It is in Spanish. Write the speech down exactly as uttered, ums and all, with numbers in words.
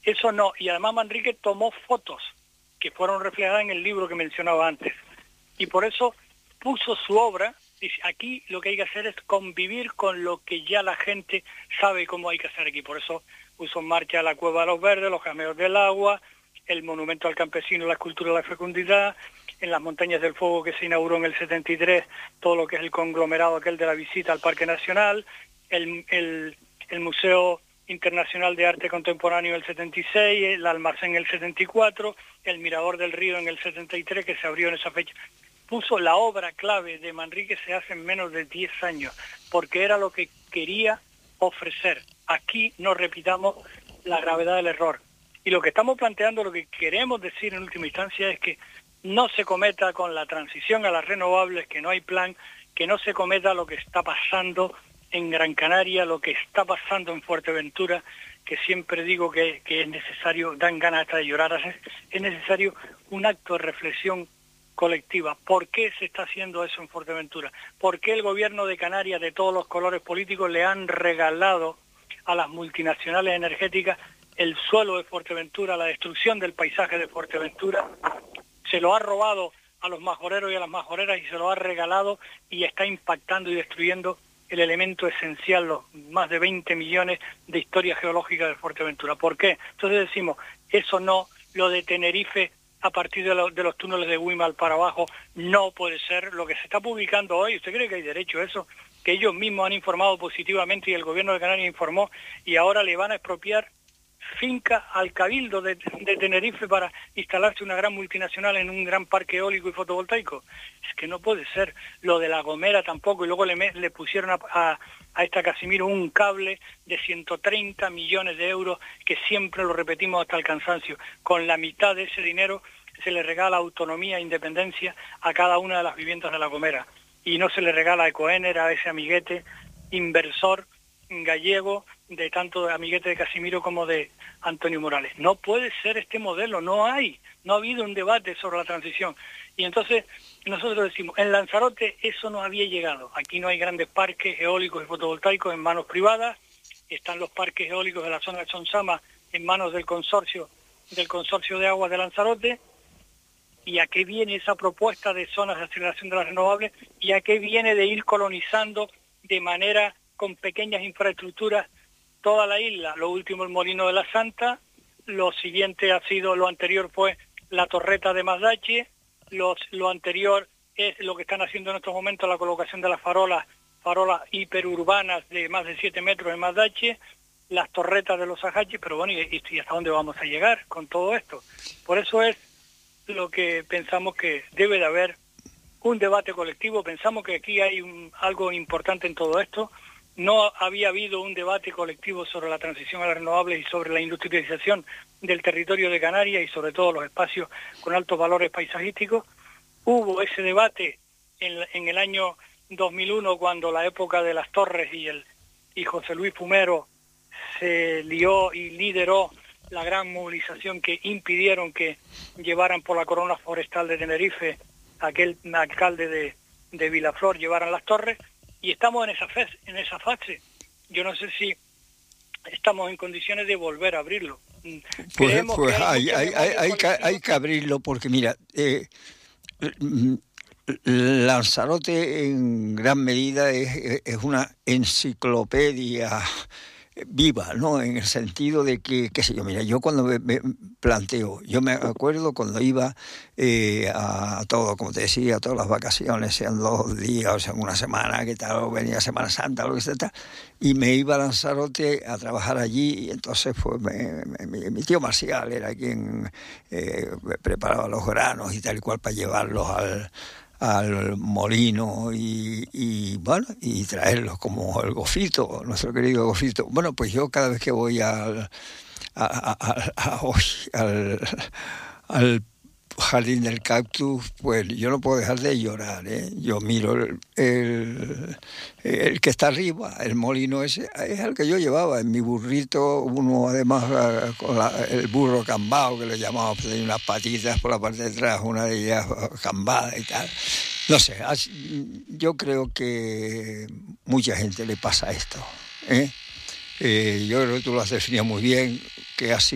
Eso no, y además Manrique tomó fotos que fueron reflejadas en el libro que mencionaba antes. Y por eso puso su obra, dice, aquí lo que hay que hacer es convivir con lo que ya la gente sabe cómo hay que hacer aquí. Por eso puso en marcha la Cueva de los Verdes, los Jameos del Agua, el Monumento al Campesino, la Escultura de la Fecundidad, en las Montañas del Fuego que se inauguró en el setenta y tres, todo lo que es el conglomerado aquel de la visita al Parque Nacional, el, el, el Museo Internacional de Arte Contemporáneo en el setenta y seis, el Almacén en el setenta y cuatro, el Mirador del Río en el setenta y tres, que se abrió en esa fecha. Puso la obra clave de Manrique se hace en menos de diez años, porque era lo que quería ofrecer. Aquí no repitamos la gravedad del error. Y lo que estamos planteando, lo que queremos decir en última instancia es que no se cometa con la transición a las renovables, que no hay plan, que no se cometa lo que está pasando en Gran Canaria, lo que está pasando en Fuerteventura, que siempre digo que, que es necesario, dan ganas hasta de llorar, es necesario un acto de reflexión colectiva. ¿Por qué se está haciendo eso en Fuerteventura? ¿Por qué el gobierno de Canarias, de todos los colores políticos, le han regalado a las multinacionales energéticas el suelo de Fuerteventura, la destrucción del paisaje de Fuerteventura? Se lo ha robado a los majoreros y a las majoreras y se lo ha regalado y está impactando y destruyendo el elemento esencial, los más de veinte millones de historia geológica de Fuerteventura. ¿Por qué? Entonces decimos, eso no, lo de Tenerife a partir de, lo, de los túneles de Wimal para abajo, no puede ser. Lo que se está publicando hoy, ¿usted cree que hay derecho a eso? Que ellos mismos han informado positivamente y el gobierno de Canarias informó y ahora le van a expropiar finca al Cabildo de, de Tenerife para instalarse una gran multinacional en un gran parque eólico y fotovoltaico. Es que no puede ser. Lo de La Gomera tampoco, y luego le, le pusieron a, a, a esta Casimiro un cable de ciento treinta millones de euros, que siempre lo repetimos hasta el cansancio. Con la mitad de ese dinero se le regala autonomía e independencia a cada una de las viviendas de La Gomera, y no se le regala a Ecoener, a ese amiguete inversor gallego, de tanto de amiguete de Casimiro como de Antonio Morales. No puede ser este modelo, no hay, no ha habido un debate sobre la transición. Y entonces nosotros decimos, en Lanzarote eso no había llegado. Aquí no hay grandes parques eólicos y fotovoltaicos en manos privadas, están los parques eólicos de la zona de Sonsama en manos del consorcio, del consorcio de aguas de Lanzarote. ¿Y a qué viene esa propuesta de zonas de aceleración de las renovables? ¿Y a qué viene de ir colonizando de manera con pequeñas infraestructuras toda la isla? Lo último el Molino de la Santa, lo siguiente ha sido, lo anterior fue la Torreta de Mazdache, los, lo anterior es lo que están haciendo en estos momentos, la colocación de las farolas, farolas hiperurbanas de más de siete metros en Mazdache, las torretas de los Ajaches, pero bueno, ¿y, y hasta dónde vamos a llegar con todo esto? Por eso es lo que pensamos que debe de haber un debate colectivo. Pensamos que aquí hay un, algo importante en todo esto. No había habido un debate colectivo sobre la transición a las renovables y sobre la industrialización del territorio de Canarias y sobre todo los espacios con altos valores paisajísticos. Hubo ese debate en, en el año dos mil uno, cuando la época de las Torres y, el, y José Luis Fumero se lió y lideró la gran movilización que impidieron que llevaran por la corona forestal de Tenerife aquel alcalde de, de Vilaflor, llevaran las torres. Y estamos en esa fase, en esa fase. Yo no sé si estamos en condiciones de volver a abrirlo. Pues, pues hay, hay, hay, hay, que, hay que abrirlo porque, mira, eh, Lanzarote en gran medida es, es una enciclopedia viva, ¿no? En el sentido de que, qué sé yo, mira, yo cuando me, me planteo, yo me acuerdo cuando iba eh, a todo, como te decía, a todas las vacaciones, sean dos días o sean una semana, que tal, o venía Semana Santa, o lo que sea, tal, y me iba a Lanzarote a trabajar allí, y entonces pues me, me, mi, mi tío Marcial era quien eh, preparaba los granos y tal y cual para llevarlos al al molino y, y bueno, y traerlos como el Gofito, nuestro querido Gofito. Bueno, pues yo cada vez que voy al a, a, a, a, al, al Jardín del Cactus, pues yo no puedo dejar de llorar, ¿eh? Yo miro el, el, el que está arriba, el molino ese, es el que yo llevaba en mi burrito, uno además con la, el burro cambao, que le llamamos, tenía unas patitas por la parte de atrás, una de ellas cambada y tal. No sé, yo creo que mucha gente le pasa esto, ¿eh? Eh, yo creo que tú lo has definido muy bien, que así